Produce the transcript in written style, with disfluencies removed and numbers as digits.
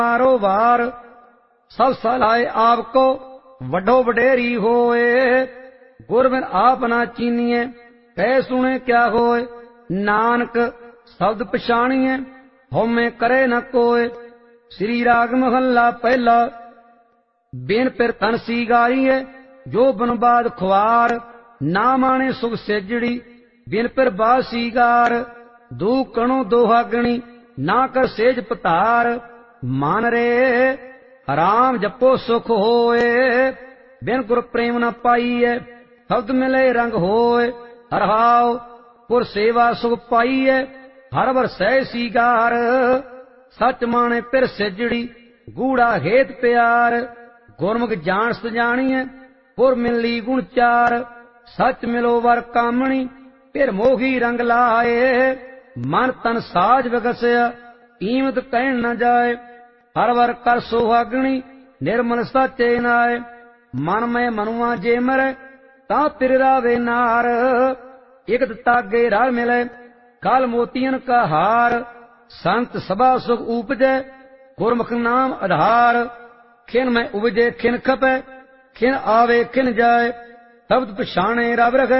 मारो वार सब सलाए आपको वडो वडेरी होए। गुरबिन आप ना चीनिए कह सुने क्या होए। नानक शब्द पछाणिए होमे करे न कोय। श्री राग महला पहला। बिन पिर तन सीगारिए जो बनबाद खुआर। ना माने सुख सेजड़ी बिन पिर बाद सीगार। दू कणो दोहागणी ना कर सेज पतार। मान रे राम जपो सुख होए। बिन गुर प्रेम न पाईए शब्द मिले रंग होए। हर हाव पुर सेवा सुख पाईए हर वर सह सीगार। सच माने पिर सेजड़ी गूढ़ा हेत प्यार। गुरमुख जान सजाणीए पुर मिली गुण चार। सच मिलो वर कामणी फिर मोही रंग लाए। मन तन साज विगसया कीमत कहन न जाए। हर वर कर सोहागणी निर्मल सचे नाय। मन में मनुआ जे मरे ता फिर रावे नार। इकत तागे राह मिले काल मोतियन का हार। संत सभा सुख उपजे गुरमुख नाम आधार। खिन में उपजे खिन खपे खिन आवे खिन जाए। शब्द पछाणे रब रखे